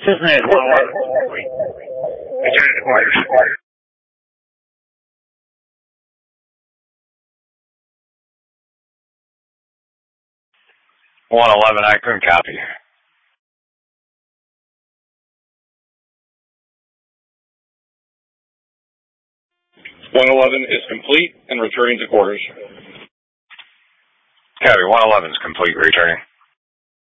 System is 111 complete. Return to quarters. 111, I couldn't copy. 111 is complete and returning to quarters. Copy, 111 is complete, returning.